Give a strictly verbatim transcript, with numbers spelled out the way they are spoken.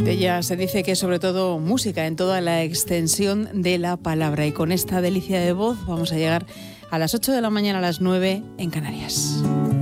Ella se dice que es sobre todo música en toda la extensión de la palabra. Y con esta delicia de voz vamos a llegar a las ocho de la mañana, a las nueve en Canarias.